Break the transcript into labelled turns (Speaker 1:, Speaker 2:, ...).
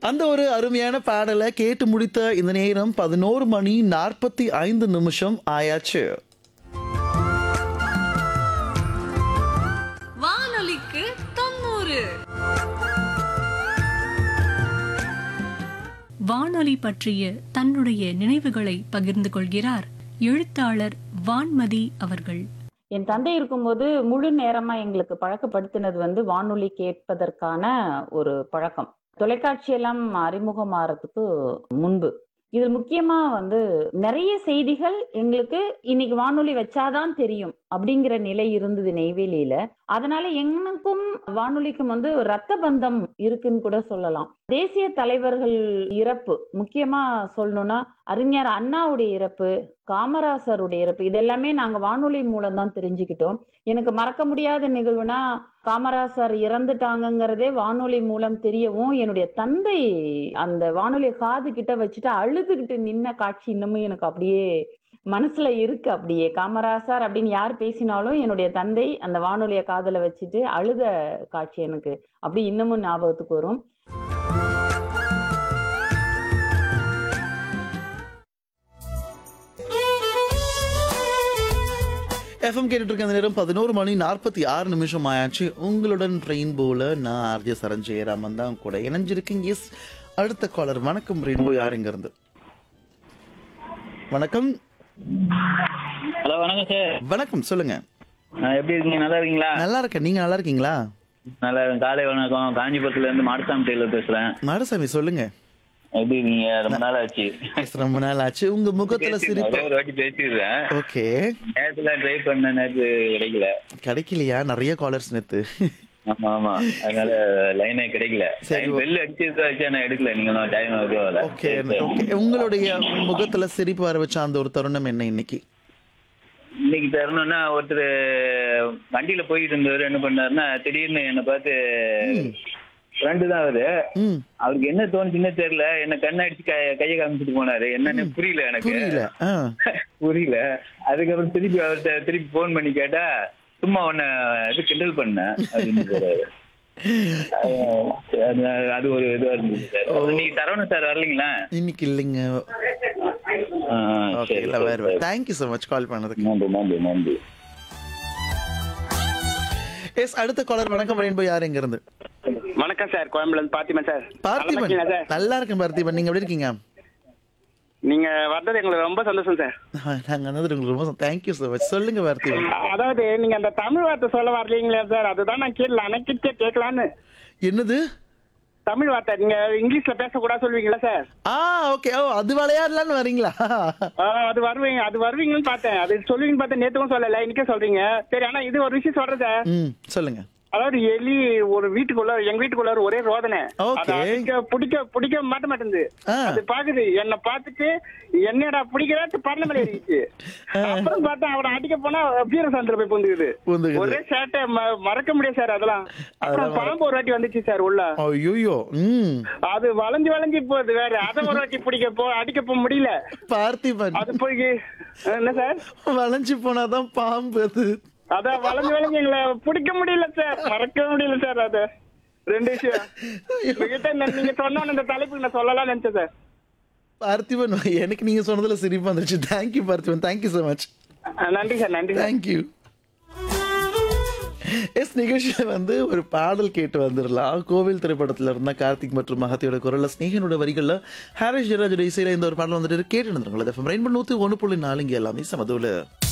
Speaker 1: அந்த ஒரு அருமையான பாடலை கேட்டு முடித்த இந்த நேரம் 11 மணி 45 நிமிஷம் ஆயாச்சு.
Speaker 2: வானொலிக்கு 90.
Speaker 3: வானொலி பற்றிய தன்னுடைய நினைவுகளை பகிர்ந்து கொள்கிறார் எழுத்தாளர் வான்மதி அவர்கள்.
Speaker 4: என் தந்தை இருக்கும்போது முழு நேரமா எங்களுக்கு பழக்கப்படுத்தினது வானொலி கேட்பதற்கான ஒரு பழக்கம். தொலைக்காட்சி எல்லாம் அறிமுகமாறதுக்கு முன்பு இதில் முக்கியமா நிறைய செய்திகள் எங்களுக்கு இன்னைக்கு வானொலி வச்சாதான் தெரியும் அப்படிங்கிற நிலை இருந்தது நெய்வேலியில. அதனால எனக்கும் வானொலிக்கும் ரத்த பந்தம் இருக்குன்னு கூட சொல்லலாம். தேசிய தலைவர்கள் இறப்பு, முக்கியமா சொல்லணும்னா அறிஞர் அண்ணாவுடைய இறப்பு, காமராசருடைய இறப்பு, இதெல்லாமே நாங்க வானொலி மூலம் தான் தெரிஞ்சுக்கிட்டோம். எனக்கு மறக்க முடியாத நிகழ்வுனா காமராசர் இறந்துட்டாங்கிறதே வானொலி மூலம் தெரியவும், என்னுடைய தந்தை அந்த வானொலியை காது கிட்ட வச்சுட்டு அழுதுகிட்டு நின்ன காட்சி இன்னமும் எனக்கு அப்படியே மனசுல இருக்கு. அப்படியே காமராசர் அப்படின்னு யார் பேசினாலும் என்னுடைய தந்தை அந்த வானொலியை காதுல வச்சுட்டு அழுத காட்சி எனக்கு அப்படி இன்னமும் ஞாபகத்துக்கு வரும்.
Speaker 1: எஃப்எம் கேட்டுட்டு இருக்க அந்த நேரம் 11 மணி 46 நிமிஷம் ஆயாச்சு. உங்களுடன் ரெயின்போல நான் ஆர்ஜே சரண் ஜெயராமன் தான் கூட இணைஞ்சிருக்கேன். எஸ், அடுத்த காலர். வணக்கம் ரெயின்போ, யார் இங்க இருந்து? வணக்கம்.
Speaker 5: ஹலோ, வணக்கம் சார்.
Speaker 1: வணக்கம், சொல்லுங்க.
Speaker 5: எப்படி இருக்கீங்க? நல்லா இருக்கீங்களா?
Speaker 1: நல்லா இருக்கேன், நீங்க நல்லா இருக்கீங்களா?
Speaker 5: நல்லா இருக்கேன். காலை வணக்கம். காஞ்சிபுரத்துல இருந்து மாடசாமி டெய்லர் பேசுறேன்.
Speaker 1: மாடசாமி, சொல்லுங்க.
Speaker 5: எப்படி இருக்கீங்க? ரொம்ப நாள் ஆச்சு.
Speaker 1: ரொம்ப நாள் ஆச்சு. உங்க முகத்துல சிரிப்பு.
Speaker 5: ஒரு வாட்டி பேசிடுறேன்.
Speaker 1: ஓகே.
Speaker 5: நேரத்துல ட்ரை பண்ண நேரத்து
Speaker 1: கிடைக்கலையா? நிறைய காலர்ஸ் நேத்து.
Speaker 5: ஆமா ஆமா, அதனால லைனே கிடைக்கல.
Speaker 1: சரி,
Speaker 5: வெளில அடிச்சதா வச்சு நான் எடுக்கல. நீங்க டைம்
Speaker 1: ஓகே ஓகே. உங்களுடைய முகத்துல சிரிப்பு வர வச்ச அந்த ஒரு தருணம் என்ன இன்னைக்கு?
Speaker 5: இன்னைக்கு தரணும்னா, ஒருத்தர் வண்டியில போயிட்டு இருந்தவர் என்ன பண்ணாருன்னா, திடீர்னு என்ன பார்த்து, ஃப்ரெண்டு தான் அவரு, அவருக்கு என்ன தோணுச்சுன்னு தெரியல, என்ன கண்ணடிச்சு கையை காமிச்சிட்டு போனாரு. என்னன்னு புரியல எனக்கு. புரியல. அதுக்கப்புறம் திருப்பி அவர்கிட்ட திருப்பி போன் பண்ணி கேட்டா, சும்மா உன்ன இது கிண்டல் பண்ண அப்படின்னு சொல்றாரு. அது ஒரு இதுவா இருந்துச்சு சார். நீங்க சரவணன் சார் வரலீங்களா
Speaker 1: இன்னைக்கு? இல்லைங்க. தேங்க்யூ so much கால் பண்ணதுக்கு.
Speaker 5: நன்றி நன்றி நன்றி.
Speaker 1: எஸ், அடுத்த காலர். வணக்கம் ரெயின்போ, யார் எங்க இருந்து?
Speaker 6: வணக்கம் சார், கோயம்புல இருந்து பார்த்திபன் சார்.
Speaker 1: பார்த்திபன், நல்லா இருக்கேன் பார்த்திபன். நீங்க எப்படி இருக்கீங்க?
Speaker 6: நீங்க வந்தது எங்களுக்கு ரொம்ப சந்தோஷம் சார்.
Speaker 1: நாங்க வந்தது உங்களுக்கு ரொம்ப தேங்க்யூ so much. சொல்லுங்க பார்த்திபன்.
Speaker 6: அதாவது நீங்க அந்த தமிழ் வார்த்தை சொல்ல வரலீங்களா சார், அதுதான் நான் கேட்கல, அணைக்கிட்டே கேட்கலான்னு.
Speaker 1: என்னது
Speaker 6: தமிழ் வார்த்தை? நீங்க இங்கிலீஷ்ல பேசக்கூடாது சொல்லுவீங்களா சார்?
Speaker 1: ஓகே. அது விளையாடலான்னு வரீங்களா?
Speaker 6: அது வருவீங்கன்னு பார்த்தேன். அது சொல்லுவீங்கன்னு பார்த்தேன். நேத்துக்கும் சொல்லல, இன்னைக்கே சொல்றீங்க. சரி, ஆனா இது ஒரு விஷயம் சொல்றேன் சார்.
Speaker 1: சொல்லுங்க.
Speaker 6: அதாவது எலி ஒரு வீட்டுக்குள்ள, எங்க வீட்டுக்குள்ள ஒரே ரோதனை. பிடிக்க மாட்டேங்குது. அது பாக்குது, என்ன பார்த்துட்டு என்னடா பிடிக்கிறாட்டு பரல ஏறிச்சு. அப்புறம் பார்த்தா அவனை அடிக்க போனா வீர சந்திர போய் புந்துக்குது. ஒரே சேட்டை மறக்க முடியாது சார். அதெல்லாம் அப்புறம் பாம்பு ஒரு வாட்டி வந்துச்சு சார் உள்ள.
Speaker 1: ஐயோ,
Speaker 6: அது வளைஞ்சு போகுது வேற. அதை ஒரு வாட்டி அடிக்க போக முடியல பார்த்திபன். அது போய் என்ன சார்,
Speaker 1: வளைஞ்சு போனாதான் பாம்பு.
Speaker 6: அதான் வளைஞ்சு எங்களை பிடிக்க முடியல சார், மறக்க முடியல சார். அது ரெண்டு விஷயம் நீங்க சொன்ன இந்த தலைப்புக்கு நான் சொல்லலாம் நினைச்சேன் சார்.
Speaker 1: பார்த்திபன், எனக்கு நீங்க சொன்னதுல சிரிப்பு வந்துருச்சு. Thank you Parthiban, thank you so much.
Speaker 6: நன்றி சார், நன்றி.
Speaker 1: தேங்க்யூ. எஸ், நிகழ்ச்சியில ஒரு பாடல் கேட்டு வந்துடலாம். கோவில் திரைப்படத்துல இருந்த கார்த்திக் மற்றும் மகத்தியோட குரல்ல, ஸ்நேகனோட வரிகள்ல ஹாரிஸ் ஜெயராஜோட இசையில இந்த ஒரு பாடல் வந்துட்டு கேட்டு இருந்துருங்களா. FM ரெயின்போ 101.4 எல்லாமே சமதூல.